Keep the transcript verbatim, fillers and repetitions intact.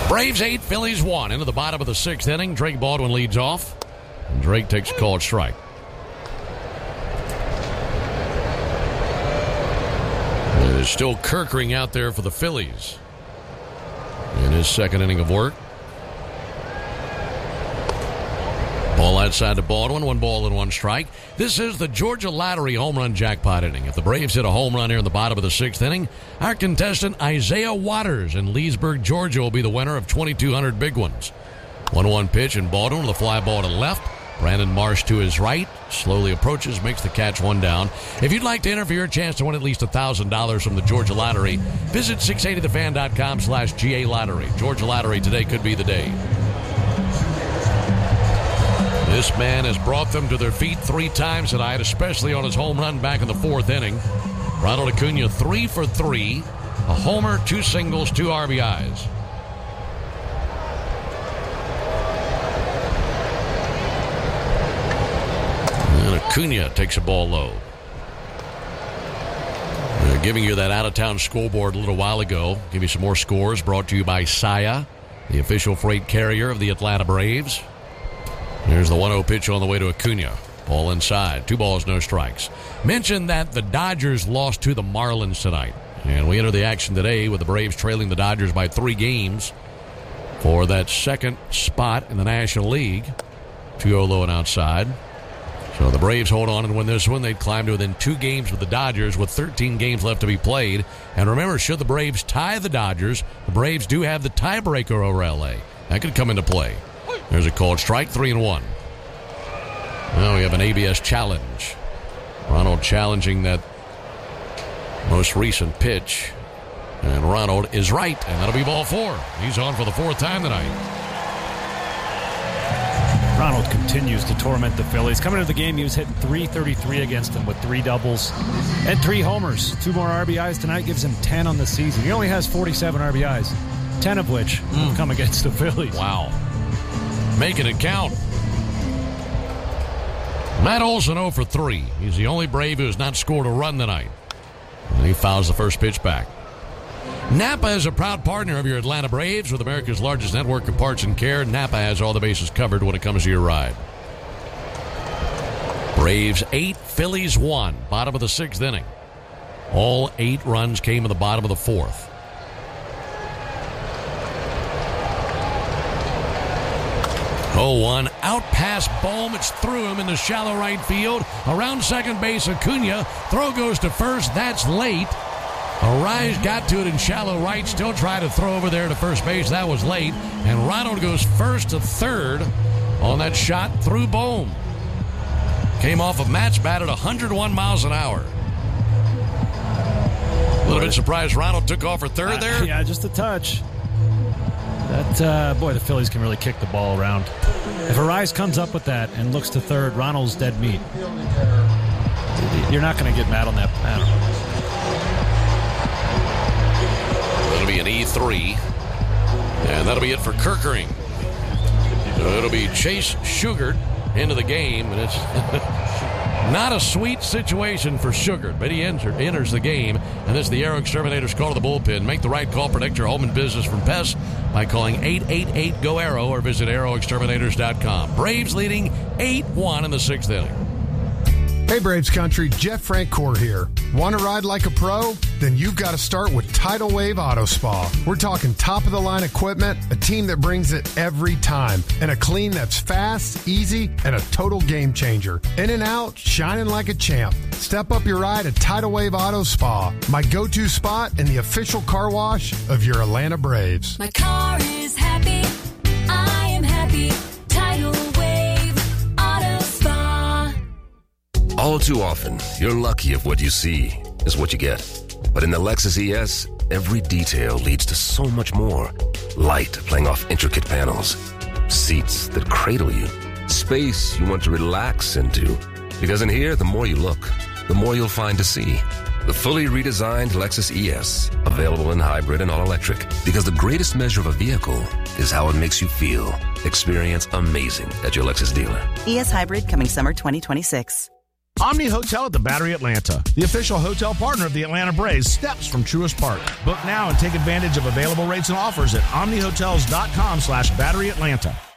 Braves eight, Phillies one. Into the bottom of the sixth inning, Drake Baldwin leads off. And Drake takes a called strike. It is still Kerkering out there for the Phillies in his second inning of work. Ball outside to Baldwin, one ball and one strike. This is the Georgia Lottery home run jackpot inning. If the Braves hit a home run here in the bottom of the sixth inning, our contestant Isaiah Waters in Leesburg, Georgia will be the winner of twenty-two hundred big ones. one one pitch, and Baldwin with a fly ball to left. Brandon Marsh to his right, slowly approaches, makes the catch, one down. If you'd like to enter for your chance to win at least one thousand dollars from the Georgia Lottery, visit six eighty the fan dot com slash G A Lottery. Georgia Lottery, today could be the day. This man has brought them to their feet three times tonight, especially on his home run back in the fourth inning. Ronald Acuna, three for three. A homer, two singles, two R B Is. And Acuna takes a ball low. Uh, giving you that out-of-town scoreboard a little while ago. Give you some more scores brought to you by Saia, the official freight carrier of the Atlanta Braves. Here's the one oh pitch on the way to Acuna. Ball inside. Two balls, no strikes. Mentioned that the Dodgers lost to the Marlins tonight. And we enter the action today with the Braves trailing the Dodgers by three games for that second spot in the National League. two oh low and outside. So the Braves hold on and win this one. They'd climb to within two games with the Dodgers with thirteen games left to be played. And remember, should the Braves tie the Dodgers, the Braves do have the tiebreaker over L A. That could come into play. There's a called strike, three and one. Now we have an A B S challenge. Ronald challenging that most recent pitch. And Ronald is right, and that'll be ball four. He's on for the fourth time tonight. Ronald continues to torment the Phillies. Coming into the game, he was hitting three thirty-three against them with three doubles and three homers. Two more R B Is tonight gives him ten on the season. He only has forty-seven R B Is, ten of which mm. have come against the Phillies. Wow. Making it count. Matt Olson oh for three. He's the only Brave who has not scored a run tonight. And he fouls the first pitch back. Napa is a proud partner of your Atlanta Braves with America's largest network of parts and care. Napa has all the bases covered when it comes to your ride. Braves eight, Phillies one. Bottom of the sixth inning. All eight runs came in the bottom of the fourth. oh one, out past Bohm. It's through him in the shallow right field. Around second base, Acuna. Throw goes to first. That's late. Arise got to it in shallow right. Still trying to throw over there to first base. That was late. And Ronald goes first to third on that shot through Bohm. Came off of Matt's bat at one hundred one miles an hour. A little bit surprised Ronald took off for third there. Uh, yeah, just a touch. That, uh, boy, the Phillies can really kick the ball around. If Arise comes up with that and looks to third, Ronald's dead meat. You're not going to get mad on that pattern. That'll be an E three. And that'll be it for Kerkering. So it'll be Chase Shugart into the game. And it's not a sweet situation for Shugart, but he enter, enters the game. And this is the Aero Exterminator's call to the bullpen. Make the right call. Protect your home and business from pests by calling eight eight eight, G O, A R R O or visit aero exterminators dot com. Braves leading eight one in the sixth inning. Hey Braves Country, Jeff Francoeur here. Want to ride like a pro? Then you've got to start with Tidal Wave Auto Spa. We're talking top-of-the-line equipment, a team that brings it every time, and a clean that's fast, easy, and a total game changer. In and out, shining like a champ. Step up your ride at Tidal Wave Auto Spa, my go-to spot and the official car wash of your Atlanta Braves. My car is happy. I am happy. Tidal Wave Auto Spa. All too often, you're lucky if what you see is what you get. But in the Lexus E S, every detail leads to so much more. Light playing off intricate panels. Seats that cradle you. Space you want to relax into. Because in here, the more you look, the more you'll find to see. The fully redesigned Lexus E S, available in hybrid and all-electric. Because the greatest measure of a vehicle is how it makes you feel. Experience amazing at your Lexus dealer. E S Hybrid coming summer twenty twenty-six. Omni Hotel at the Battery Atlanta, the official hotel partner of the Atlanta Braves, steps from Truist Park. Book now and take advantage of available rates and offers at omnihotels.com slash Battery Atlanta.